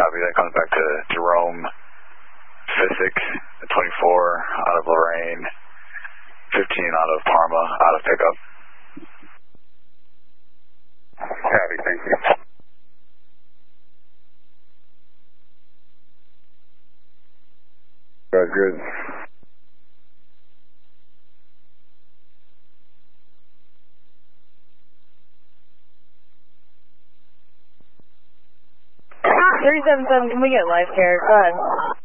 copy. That comes back to Jerome Fisick, 24 out of Lorraine, 15 out of Parma, out of pickup. Copy, thank you. Good. Can we get live care? Go ahead.